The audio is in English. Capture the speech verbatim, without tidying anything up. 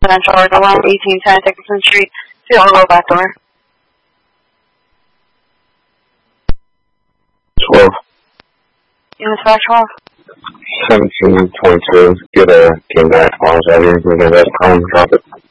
Central or along eighteen ten Dickinson Street. See on the low back door. twelve. Unit five twelve. seventeen twenty-two. Get a get back. I was out here. We're going to drop it.